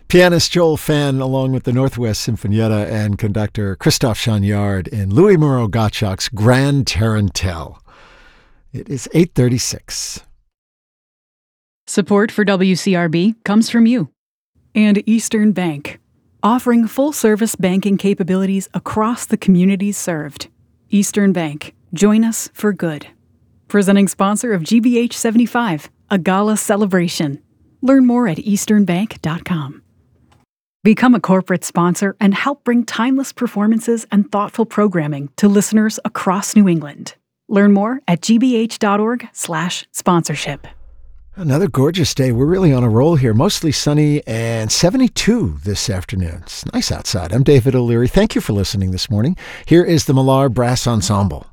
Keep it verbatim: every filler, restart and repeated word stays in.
Pianist Joel Fenn, along with the Northwest Sinfonietta and conductor Christoph Chagnard in Louis Moreau Gottschalk's Grand Tarantelle. It is eight thirty-six. Support for W C R B comes from you and Eastern Bank, offering full-service banking capabilities across the communities served. Eastern Bank, join us for good. Presenting sponsor of G B H seventy-five, a gala celebration. Learn more at eastern bank dot com. Become a corporate sponsor and help bring timeless performances and thoughtful programming to listeners across New England. Learn more at g b h dot org slash sponsorship. Another gorgeous day. We're really on a roll here. Mostly sunny and seventy-two this afternoon. It's nice outside. I'm David O'Leary. Thank you for listening this morning. Here is the Millar Brass Ensemble.